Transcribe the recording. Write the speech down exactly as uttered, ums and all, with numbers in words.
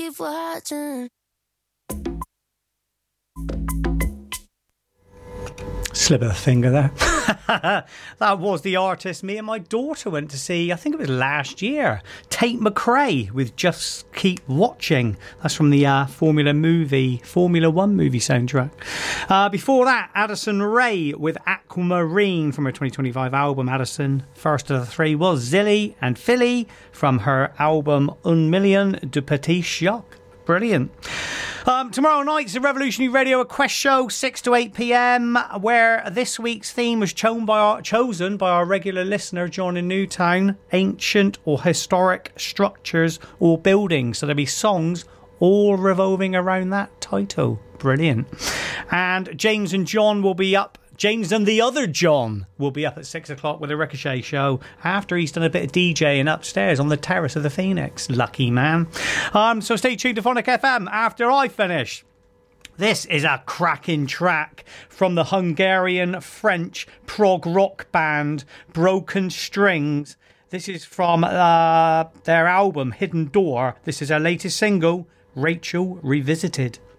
keep watching. Slip of the finger there. That was the artist me and my daughter went to see, I think it was last year. Tate McRae with Just Keep Watching. That's from the uh, Formula movie, Formula One movie soundtrack. Uh, before that, Addison Rae with Aquamarine from her twenty twenty-five album Addison. First of the three was Zilly and Philly from her album Un Million de Petits Chocs. Brilliant. Um, tomorrow night's the Revolutionary Radio Request Show, six to eight p.m, where this week's theme was chosen by our, chosen by our regular listener, John in Newtown, ancient or historic structures or buildings. So there'll be songs all revolving around that title. Brilliant. And James and John will be up. James and the other John will be up at six o'clock with a Ricochet show after he's done a bit of DJing upstairs on the terrace of the Phoenix. Lucky man. Um, so stay tuned to Phonic F M after I finish. This is a cracking track from the Hungarian-French prog rock band Broken Strings. This is from uh, their album Hidden Door. This is their latest single, Rachel Revisited.